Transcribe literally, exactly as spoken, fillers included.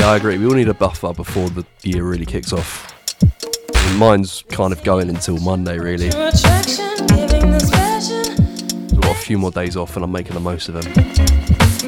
Yeah, I agree. We all need a buffer before the year really kicks off. And mine's kind of going until Monday, really. I've got a few more days off and I'm making the most of them.